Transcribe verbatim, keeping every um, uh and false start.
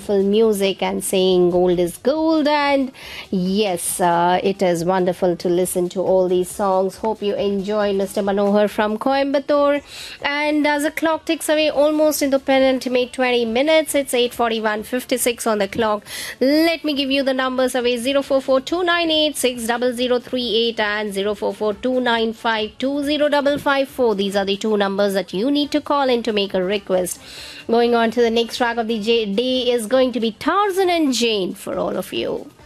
wonderful music and saying gold is gold. And yes, uh, it is wonderful to listen to all these songs. Hope you enjoy Mister Manohar from Coimbatore. And as the clock ticks away almost into penultimate twenty minutes, it's eight forty-one fifty-six on the clock. Let me give you the numbers away: zero four four two nine eight six zero zero three eight and zero four four two nine five two zero five five four. These are the two numbers that you need to call in to make a request. Going on to the next track of the day is going to be Tarzan and Jane for all of you.